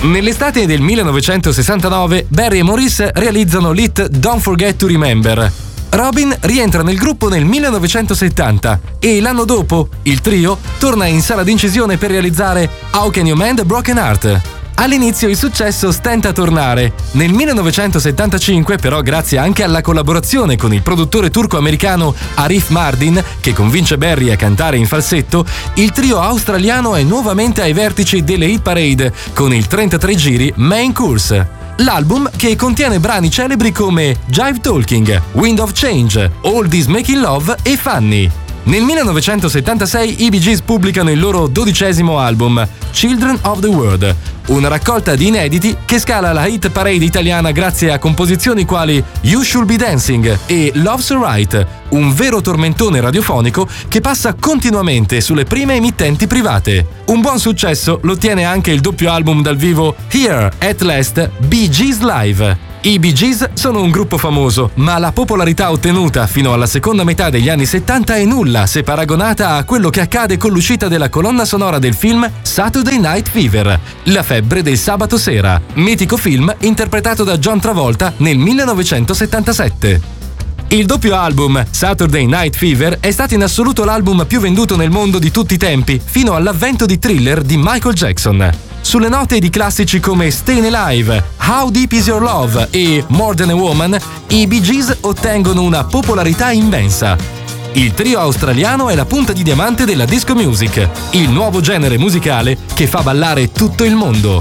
Nell'estate del 1969, Barry e Maurice realizzano l'hit Don't Forget to Remember. Robin rientra nel gruppo nel 1970 e l'anno dopo il trio torna in sala d'incisione per realizzare How Can You Mend a Broken Heart? All'inizio il successo stenta a tornare. Nel 1975, però, grazie anche alla collaborazione con il produttore turco-americano Arif Mardin, che convince Barry a cantare in falsetto, il trio australiano è nuovamente ai vertici delle hit parade con il 33 giri Main Course. L'album, che contiene brani celebri come Jive Talking, Wind of Change, All This Making Love e Funny. Nel 1976 i Bee Gees pubblicano il loro 12° album, Children of the World, una raccolta di inediti che scala la hit parade italiana grazie a composizioni quali You Should Be Dancing e Love's Right, un vero tormentone radiofonico che passa continuamente sulle prime emittenti private. Un buon successo lo ottiene anche il doppio album dal vivo Here at Last, Bee Gees Live. I Bee Gees sono un gruppo famoso, ma la popolarità ottenuta fino alla seconda metà degli anni 70 è nulla se paragonata a quello che accade con l'uscita della colonna sonora del film Saturday Night Fever, La febbre del sabato sera, mitico film interpretato da John Travolta nel 1977. Il doppio album Saturday Night Fever è stato in assoluto l'album più venduto nel mondo di tutti i tempi, fino all'avvento di Thriller di Michael Jackson. Sulle note di classici come Stayin' Alive, How Deep Is Your Love e More Than a Woman, i Bee Gees ottengono una popolarità immensa. Il trio australiano è la punta di diamante della disco music, il nuovo genere musicale che fa ballare tutto il mondo.